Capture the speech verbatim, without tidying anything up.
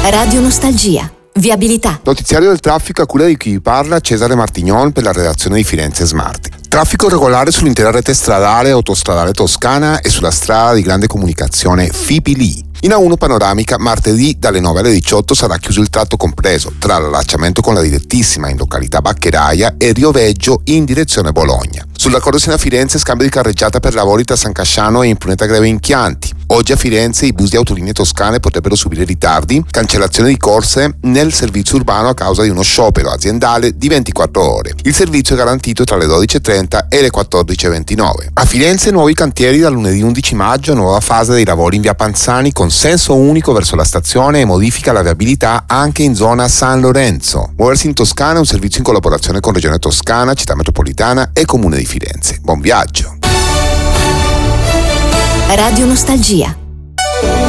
Radio Nostalgia. Viabilità. Notiziario del traffico a cura di chi vi parla, Cesare Martignon per la redazione di Firenze Smart. Traffico regolare sull'intera rete stradale e autostradale toscana e sulla strada di grande comunicazione Fipili. In A uno panoramica, martedì dalle nove alle diciotto sarà chiuso il tratto compreso tra l'allacciamento con la direttissima in località Baccheraia e Rio Veggio in direzione Bologna. Sulla corsia a Firenze scambio di carreggiata per lavori tra San Casciano e Impruneta Greve in Chianti. Oggi a Firenze i bus di autolinee toscane potrebbero subire ritardi, cancellazione di corse nel servizio urbano a causa di uno sciopero aziendale di ventiquattro ore. Il servizio è garantito tra le dodici e trenta e le quattordici e ventinove. A Firenze nuovi cantieri dal lunedì undici maggio, nuova fase dei lavori in via Panzani con senso unico verso la stazione e modifica la viabilità anche in zona San Lorenzo. Muoversi in Toscana è un servizio in collaborazione con Regione Toscana, Città Metropolitana e Comune di Firenze. Buon viaggio! Radio Nostalgia.